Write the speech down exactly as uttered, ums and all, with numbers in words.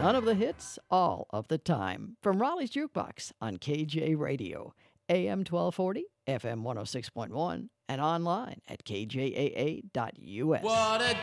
None of the hits, all of the time. From Raleigh's Jukebox on K J Radio, A M twelve forty, F M one oh six point one, and online at K J A A dot U S. What a